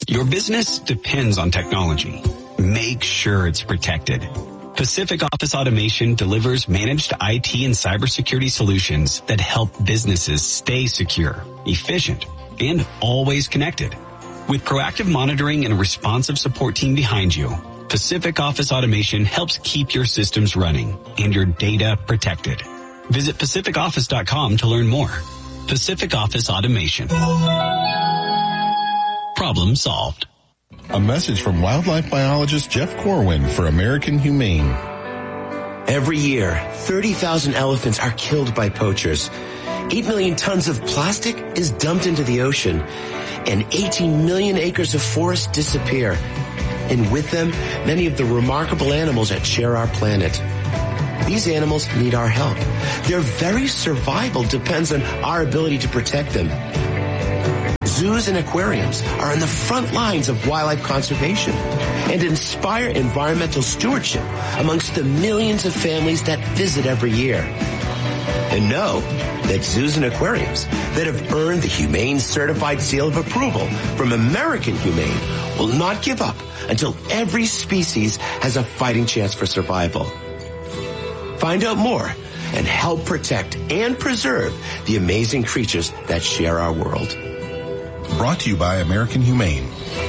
Your business depends on technology. Make sure it's protected. Pacific Office Automation delivers managed IT and cybersecurity solutions that help businesses stay secure, efficient, and always connected. With proactive monitoring and a responsive support team behind you, Pacific Office Automation helps keep your systems running and your data protected. Visit PacificOffice.com to learn more. Pacific Office Automation. Problem solved. A message from wildlife biologist Jeff Corwin for American Humane. Every year, 30,000 elephants are killed by poachers. 8 million tons of plastic is dumped into the ocean, and 18 million acres of forest disappear. And with them, many of the remarkable animals that share our planet. These animals need our help. Their very survival depends on our ability to protect them. Zoos and aquariums are on the front lines of wildlife conservation and inspire environmental stewardship amongst the millions of families that visit every year. And know that zoos and aquariums that have earned the Humane Certified Seal of Approval from American Humane will not give up until every species has a fighting chance for survival. Find out more and help protect and preserve the amazing creatures that share our world. Brought to you by American Humane.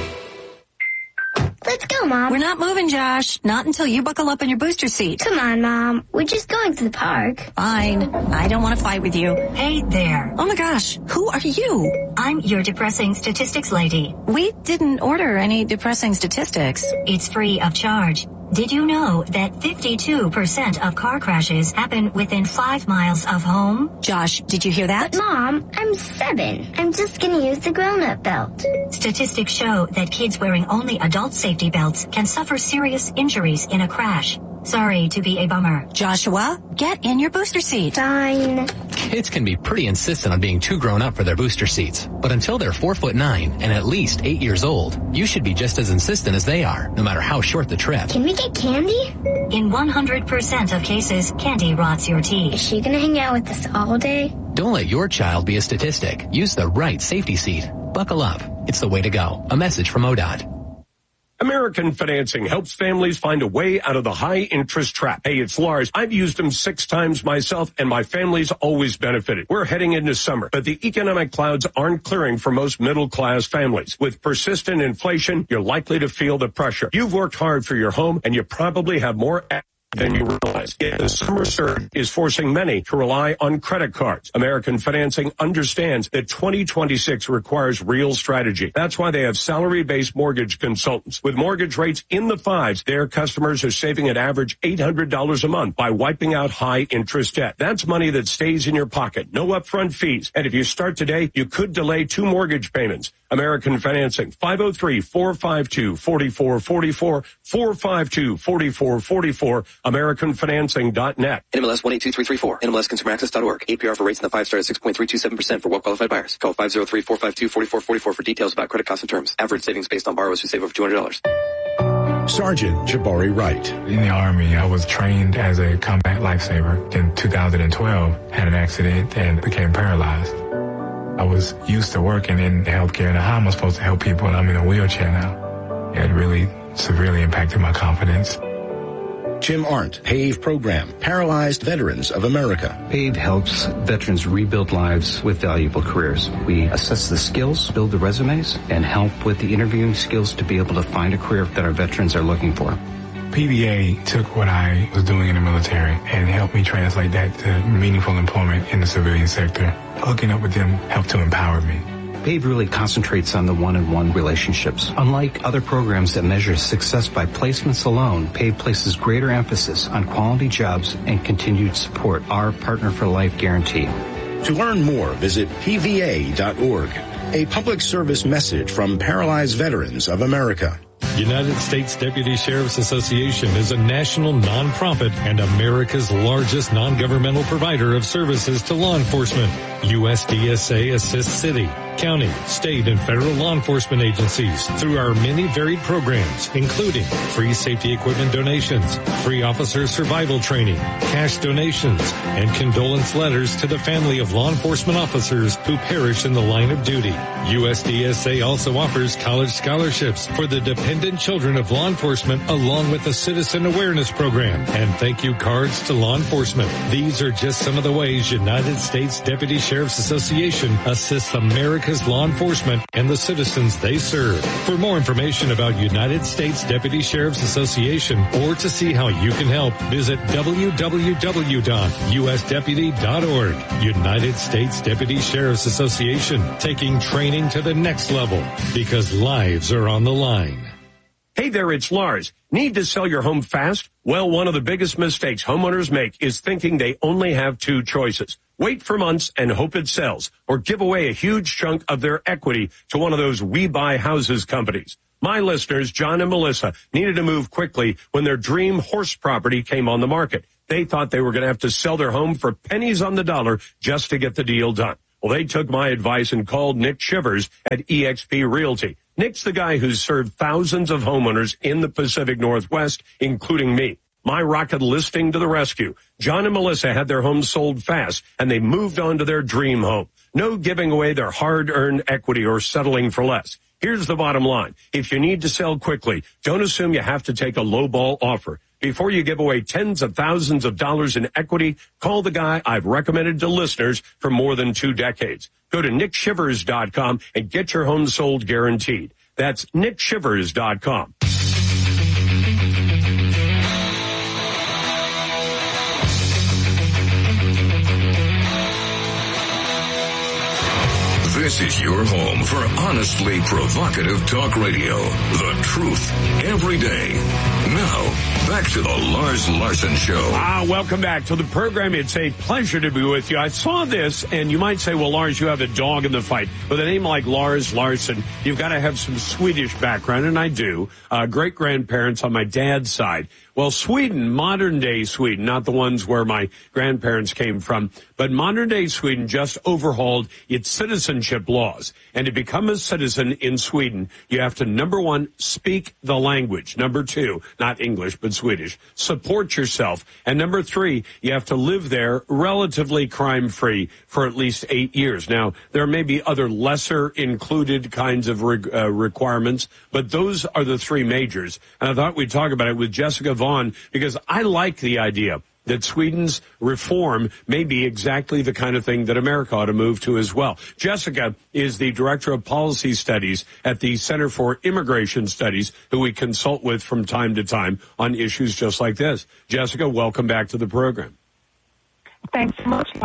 Let's go, Mom. We're not moving, Josh. Not until you buckle up in your booster seat. Come on, Mom. We're just going to the park. Fine. I don't want to fight with you. Hey there. Oh my gosh. Who are you? I'm your depressing statistics lady. We didn't order any depressing statistics. It's free of charge. Did you know that 52% of car crashes happen within 5 miles of home? Josh, did you hear that? But Mom, I'm 7. I'm just going to use the grown-up belt. Statistics show that kids wearing only adult safety belts can suffer serious injuries in a crash. Sorry to be a bummer. Joshua, get in your booster seat. Fine. Kids can be pretty insistent on being too grown up for their booster seats. But until they're 4'9" and at least 8 years old, you should be just as insistent as they are, no matter how short the trip. Can we get candy? In 100% of cases, candy rots your teeth. Is she going to hang out with us all day? Don't let your child be a statistic. Use the right safety seat. Buckle up. It's the way to go. A message from ODOT. American Financing helps families find a way out of the high-interest trap. Hey, it's Lars. I've used them 6 times myself, and my family's always benefited. We're heading into summer, but the economic clouds aren't clearing for most middle-class families. With persistent inflation, you're likely to feel the pressure. You've worked hard for your home, and you probably have more than you realize. Yet the summer surge is forcing many to rely on credit cards. American Financing understands that 2026 requires real strategy. That's why they have salary-based mortgage consultants. With mortgage rates in the 5s, their customers are saving an average $800 a month by wiping out high-interest debt. That's money that stays in your pocket. No upfront fees. And if you start today, you could delay 2 mortgage payments. American Financing, 503-452-4444, 452-4444, AmericanFinancing.net. NMLS 182334, NMLSConsumerAccess.org. APR for rates in the 5 star at 6.327% for well-qualified buyers. Call 503-452-4444 for details about credit costs and terms. Average savings based on borrowers who save over $200. Sergeant Jabari Wright. In the Army, I was trained as a combat lifesaver. In 2012, had an accident and became paralyzed. I was used to working in healthcare and how am I supposed to help people and I'm in a wheelchair now. It really severely impacted my confidence. Jim Arndt, PAVE program, Paralyzed Veterans of America. PAVE helps veterans rebuild lives with valuable careers. We assess the skills, build the resumes, and help with the interviewing skills to be able to find a career that our veterans are looking for. PVA took what I was doing in the military and helped me translate that to meaningful employment in the civilian sector. Hooking up with them helped to empower me. PAVE really concentrates on the one-on-one relationships. Unlike other programs that measure success by placements alone, PAVE places greater emphasis on quality jobs and continued support, our Partner for Life guarantee. To learn more, visit pva.org. A public service message from Paralyzed Veterans of America. United States Deputy Sheriff's Association is a national nonprofit and America's largest non-governmental provider of services to law enforcement. USDSA assists city, county, state, and federal law enforcement agencies through our many varied programs, including free safety equipment donations, free officer survival training, cash donations, and condolence letters to the family of law enforcement officers who perish in the line of duty. USDSA also offers college scholarships for the dependent children of law enforcement, along with a citizen awareness program and thank you cards to law enforcement. These are just some of the ways United States Deputy Sheriff's Association assists America's law enforcement and the citizens they serve. For more information about United States Deputy Sheriff's Association or to see how you can help, visit www.usdeputy.org. United States Deputy Sheriff's Association, taking training to the next level because lives are on the line. Hey there, it's Lars. Need to sell your home fast? Well, one of the biggest mistakes homeowners make is thinking they only have two choices. Wait for months and hope it sells, or give away a huge chunk of their equity to one of those We Buy Houses companies. My listeners, John and Melissa, needed to move quickly when their dream horse property came on the market. They thought they were going to have to sell their home for pennies on the dollar just to get the deal done. Well, they took my advice and called Nick Shivers at eXp Realty. Nick's the guy who's served thousands of homeowners in the Pacific Northwest, including me. My rocket listing to the rescue. John and Melissa had their home sold fast, and they moved on to their dream home. No giving away their hard-earned equity or settling for less. Here's the bottom line. If you need to sell quickly, don't assume you have to take a lowball offer. Before you give away tens of thousands of dollars in equity, call the guy I've recommended to listeners for more than 2 decades. Go to nickshivers.com and get your home sold guaranteed. That's nickshivers.com. This is your home for honestly provocative talk radio. The truth every day. Now, back to the Lars Larson Show. Welcome back to the program. It's a pleasure to be with you. I saw this, and you might say, well, Lars, you have a dog in the fight. With a name like Lars Larson, you've got to have some Swedish background, and I do. Great-grandparents on my dad's side. Well, Sweden, modern-day Sweden, not the ones where my grandparents came from, but modern-day Sweden just overhauled its citizenship laws. And to become a citizen in Sweden, you have to, number one, speak the language. Number two, not English, but Swedish, support yourself. And number three, you have to live there relatively crime-free for at least 8 years. Now, there may be other lesser included kinds of requirements, but those are the three majors. And I thought we'd talk about it with Jessica Vaughn, because I like the idea that Sweden's reform may be exactly the kind of thing that America ought to move to as well. Jessica is the Director of Policy Studies at the Center for Immigration Studies, who we consult with from time to time on issues just like this. Jessica, welcome back to the program. Thanks so much.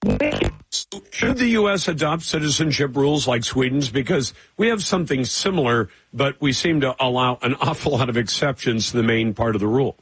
Should the U.S. adopt citizenship rules like Sweden's? Because we have something similar, but we seem to allow an awful lot of exceptions to the main part of the rule.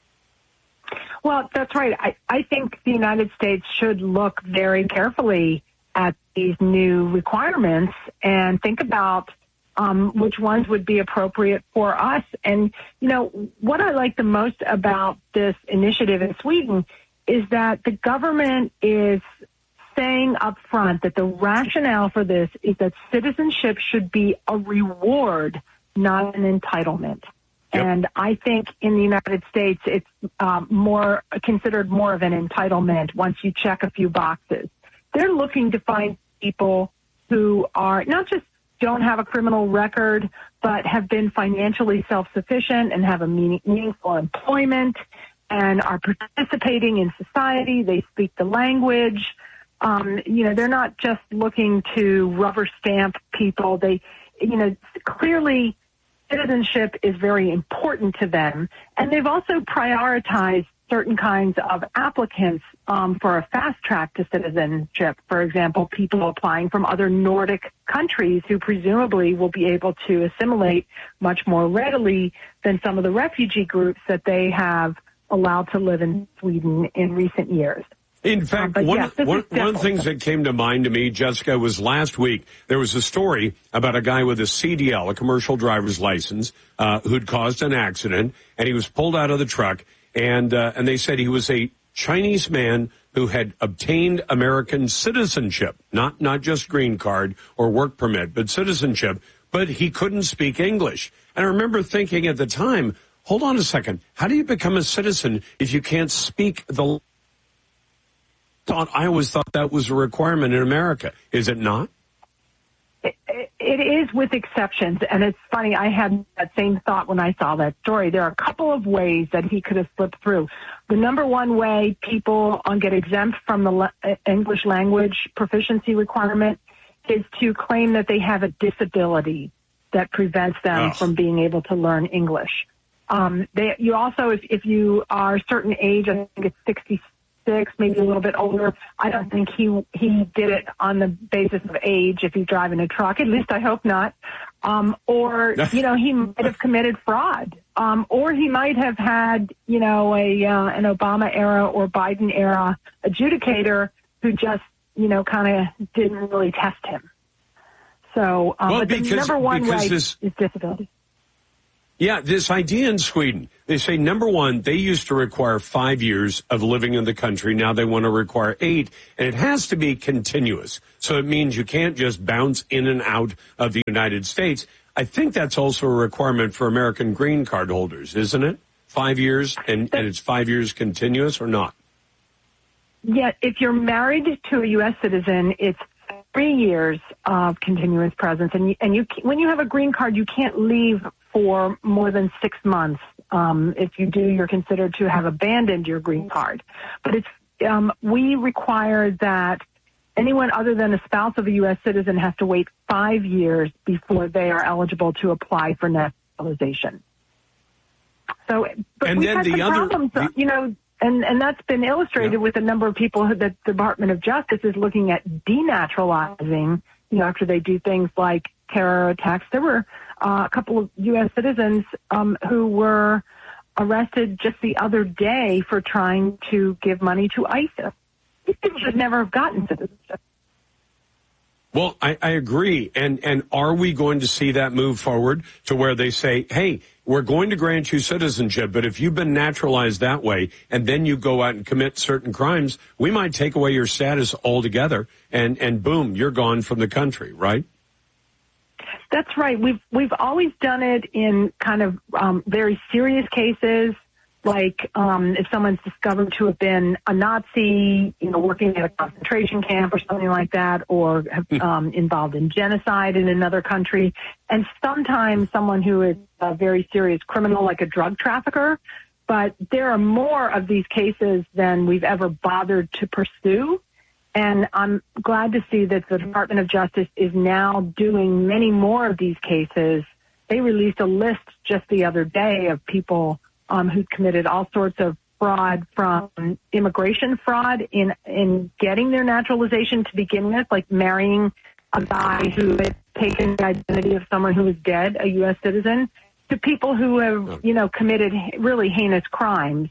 Well, that's right. I think the United States should look very carefully at these new requirements and think about which ones would be appropriate for us. And, you know, what I like the most about this initiative in Sweden is that the government is saying up front that the rationale for this is that citizenship should be a reward, not an entitlement. Yep. And I think in the United States, it's considered more of an entitlement once you check a few boxes. They're looking to find people who are not just don't have a criminal record, but have been financially self-sufficient and have a meaningful employment and are participating in society. They speak the language. They're not just looking to rubber stamp people. Clearly citizenship is very important to them. And they've also prioritized certain kinds of applicants for a fast track to citizenship. For example, people applying from other Nordic countries who presumably will be able to assimilate much more readily than some of the refugee groups that they have allowed to live in Sweden in recent years. In fact, one of the things that came to mind to me, Jessica, was last week there was a story about a guy with a CDL, a commercial driver's license, who'd caused an accident, and he was pulled out of the truck, and they said he was a Chinese man who had obtained American citizenship, not just green card or work permit, but citizenship, but he couldn't speak English. And I remember thinking at the time, hold on a second, how do you become a citizen if you can't speak the I always thought that was a requirement in America. Is it not? It is, with exceptions, and it's funny, I had that same thought when I saw that story. There are a couple of ways that he could have slipped through. The number one way people get exempt from the English language proficiency requirement is to claim that they have a disability that prevents them from being able to learn English. You also, if you are a certain age, I think it's 66, maybe a little bit older. I don't think he did it on the basis of age if he's driving a truck. At least I hope not. Or, he might have committed fraud. Or he might have had, an Obama era or Biden era adjudicator who just, kind of didn't really test him. So, but the number one way is disability. Yeah, this idea in Sweden, they say, number one, they used to require 5 years of living in the country. Now they want to require 8, and it has to be continuous. So it means you can't just bounce in and out of the United States. I think that's also a requirement for American green card holders, isn't it? 5 years, and it's 5 years continuous or not? Yeah, if you're married to a U.S. citizen, it's 3 years of continuous presence. And when you have a green card, you can't leave for more than 6 months. If you do, you're considered to have abandoned your green card. But we require that anyone other than a spouse of a U.S. citizen has to wait 5 years before they are eligible to apply for naturalization. So, but we've had some problems, and that's been illustrated with a number of people that the Department of Justice is looking at denaturalizing, after they do things like terror attacks. There were a couple of U.S. citizens who were arrested just the other day for trying to give money to ISIS. These people should never have gotten citizenship. Well, I agree. And are we going to see that move forward to where they say, hey, we're going to grant you citizenship, but if you've been naturalized that way and then you go out and commit certain crimes, we might take away your status altogether and boom, you're gone from the country, right? That's right. We've always done it in kind of very serious cases, like if someone's discovered to have been a Nazi, working at a concentration camp or something like that, or involved in genocide in another country, and sometimes someone who is a very serious criminal, like a drug trafficker. But there are more of these cases than we've ever bothered to pursue. And I'm glad to see that the Department of Justice is now doing many more of these cases. They released a list just the other day of people who committed all sorts of fraud, from immigration fraud in getting their naturalization to begin with, like marrying a guy who had taken the identity of someone who was dead, a U.S. citizen, to people who have, committed really heinous crimes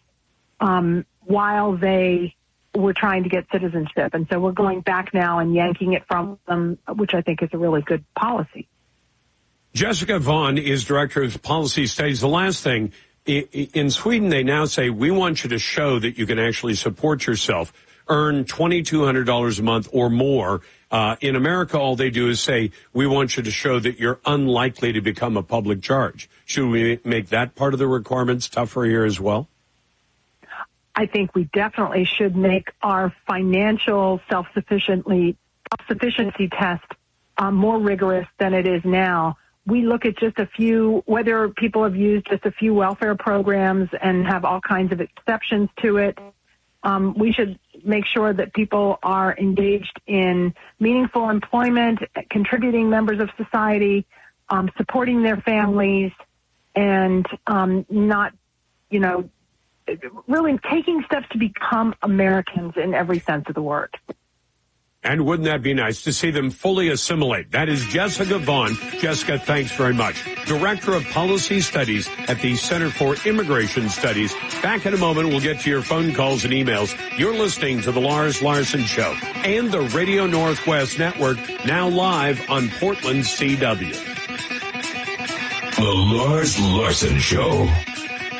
while they were trying to get citizenship. And so we're going back now and yanking it from them, which I think is a really good policy. Jessica Vaughn is Director of Policy Studies. The last thing, in Sweden, they now say, we want you to show that you can actually support yourself, earn $2,200 a month or more. In America, all they do is say, we want you to show that you're unlikely to become a public charge. Should we make that part of the requirements tougher here as well? I think we definitely should make our financial self-sufficiency test more rigorous than it is now. We look at just a few, whether people have used just a few welfare programs and have all kinds of exceptions to it. We should make sure that people are engaged in meaningful employment, contributing members of society, supporting their families, and not, really taking steps to become Americans in every sense of the word. And wouldn't that be nice to see them fully assimilate? That is Jessica Vaughn. Jessica, thanks very much. Director of Policy Studies at the Center for Immigration Studies. Back in a moment, we'll get to your phone calls and emails. You're listening to The Lars Larson Show and the Radio Northwest Network, now live on Portland CW. The Lars Larson Show.